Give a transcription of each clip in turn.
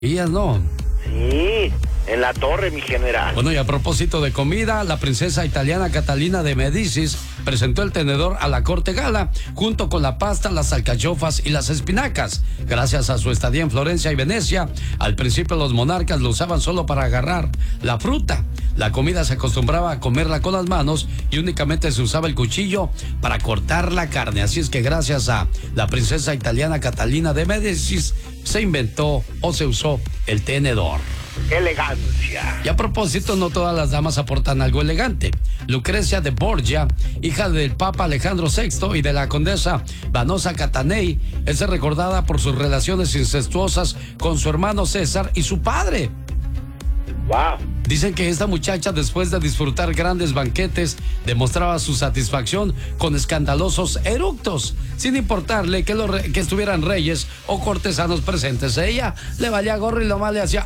Ellas no. Sí, en la torre, mi general. Bueno, y a propósito de comida, la princesa italiana Catalina de Medicis presentó el tenedor a la corte gala, junto con la pasta, las alcachofas y las espinacas. Gracias a su estadía en Florencia y Venecia, al principio los monarcas lo usaban solo para agarrar la fruta. La comida se acostumbraba a comerla con las manos y únicamente se usaba el cuchillo para cortar la carne. Así es que gracias a la princesa italiana Catalina de Medicis se inventó o se usó el tenedor. ¡Qué elegancia! Y a propósito, no todas las damas aportan algo elegante. Lucrecia de Borgia, hija del Papa Alejandro VI y de la condesa Vanosa Catanei, es recordada por sus relaciones incestuosas con su hermano César y su padre. ¡Wow! Dicen que esta muchacha, después de disfrutar grandes banquetes, demostraba su satisfacción con escandalosos eructos, sin importarle que estuvieran reyes o cortesanos presentes. Ella le valía gorro y lo más le hacía...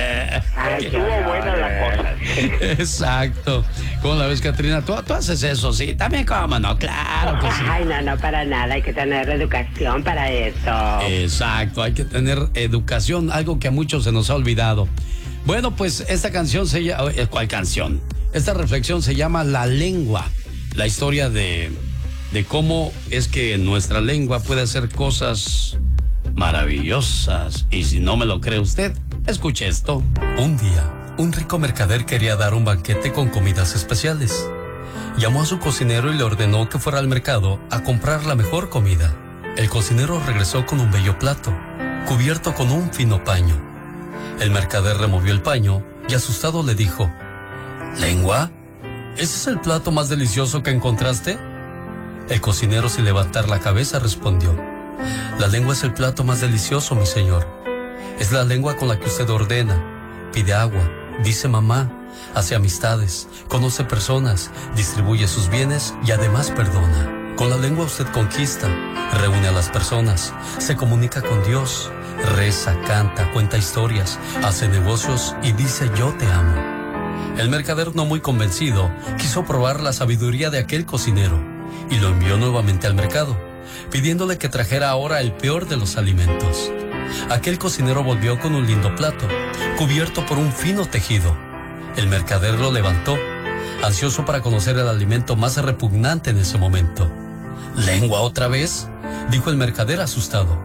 Estuvo buena la cosa. Exacto. ¿Cómo la ves, Catrina? ¿Tú haces eso, sí? También, ¿cómo no? Claro que sí. Ay, no, para nada. Hay que tener educación para eso. Exacto, hay que tener educación, algo que a muchos se nos ha olvidado. Bueno, pues esta canción se llama... ¿Cuál canción? Esta reflexión se llama La Lengua. La historia de cómo es que nuestra lengua puede hacer cosas maravillosas. Y si no me lo cree usted, escuche esto. Un día, un rico mercader quería dar un banquete con comidas especiales. Llamó a su cocinero y le ordenó que fuera al mercado a comprar la mejor comida. El cocinero regresó con un bello plato, cubierto con un fino paño. El mercader removió el paño y asustado le dijo: ¿Lengua? ¿Ese es el plato más delicioso que encontraste? El cocinero, sin levantar la cabeza, respondió: La lengua es el plato más delicioso, mi señor. Es la lengua con la que usted ordena, pide agua, dice mamá, hace amistades, conoce personas, distribuye sus bienes y además perdona. Con la lengua usted conquista, reúne a las personas, se comunica con Dios, reza, canta, cuenta historias, hace negocios y dice yo te amo. El mercader, no muy convencido, quiso probar la sabiduría de aquel cocinero y lo envió nuevamente al mercado, pidiéndole que trajera ahora el peor de los alimentos. Aquel cocinero volvió con un lindo plato, cubierto por un fino tejido. El mercader lo levantó, ansioso para conocer el alimento más repugnante en ese momento. ¿Lengua otra vez?, dijo el mercader asustado.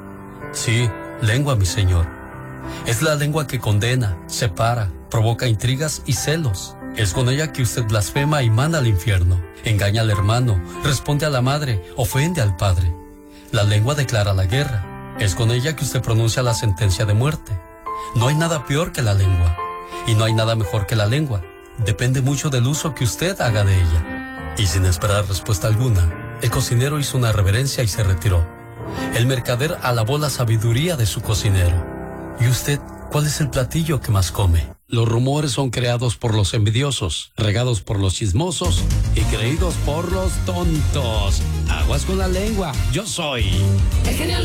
Sí, lengua, mi señor. Es la lengua que condena, separa, provoca intrigas y celos. Es con ella que usted blasfema y manda al infierno, engaña al hermano, responde a la madre, ofende al padre. La lengua declara la guerra. Es con ella que usted pronuncia la sentencia de muerte. No hay nada peor que la lengua, y no hay nada mejor que la lengua. Depende mucho del uso que usted haga de ella. Y sin esperar respuesta alguna, el cocinero hizo una reverencia y se retiró. El mercader alabó la sabiduría de su cocinero. ¿Y usted, cuál es el platillo que más come? Los rumores son creados por los envidiosos, regados por los chismosos y creídos por los tontos. Aguas con la lengua. Yo soy... El genio